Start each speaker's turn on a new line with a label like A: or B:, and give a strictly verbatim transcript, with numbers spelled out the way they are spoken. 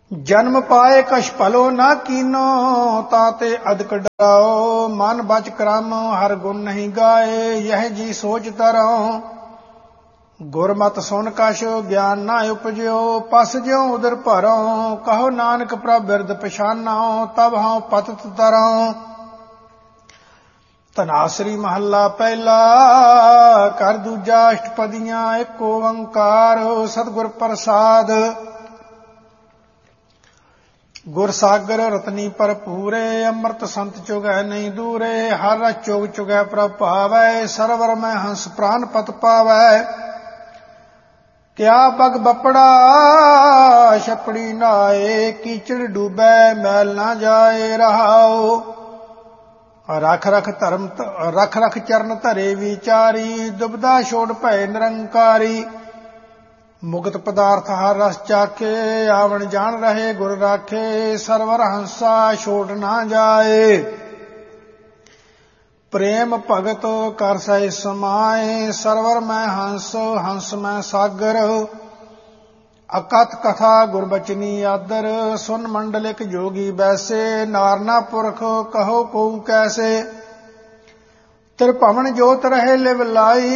A: जन्म पाए कछ भलो ना कीनो, ताते अदक डराओ। मन बच क्रम हर गुण नहीं गाए, यह जी सोच तरौ। गुरमत सुन कछ ज्ञान ना उपजो, पस ज्यों उदर भरो। कहो नानक प्रभ बिरद पछानो, तब हाँ पतत तरौ। धनासरी महला पहला, कर दूजा अष्टपदियां, एक ओंकार सतगुर प्रसाद। गुर सागर रतनी भरपूरे, अमृत संत चुगै नहीं दूरे। हर रस चुग चुगै प्रभ पावै, सरवर में हंस प्राण पत पावै। क्या पग बपड़ा छपड़ी नाए, कीचड़ डूबै मैल ना जाए। रहाओ रख रख धर्म रख रख चरण धरे विचारी, दुबदा छोड़ भय निरंकारी। मुगत पदार्थ हर रस चाखे, आवन जान रहे गुर राखे। सरवर हंसा छोड़ ना जाए, प्रेम भगत कर सह समाए। सरवर मैं हंस हंस मैं सागर, अकथ कथा गुरबचनी आदर। सुन मंडलिक जोगी बैसे, नारना पुरख कहो को कैसे। त्रिभवन जोत रहे लिव लाई,